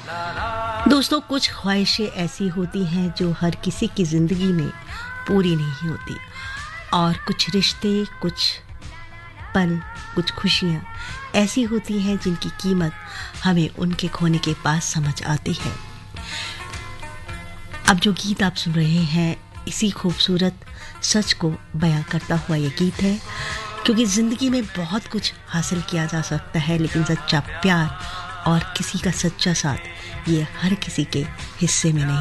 दोस्तों, कुछ ख्वाहिशें ऐसी होती हैं जो हर किसी की ज़िंदगी में पूरी नहीं होती, और कुछ रिश्ते, कुछ पल, कुछ खुशियाँ ऐसी होती हैं जिनकी कीमत हमें उनके खोने के बाद समझ आती है। अब जो गीत आप सुन रहे हैं, इसी खूबसूरत सच को बयां करता हुआ ये गीत है, क्योंकि ज़िंदगी में बहुत कुछ हासिल किया जा सकता है, लेकिन सच्चा प्यार और किसी का सच्चा साथ ये हर किसी के हिस्से में नहीं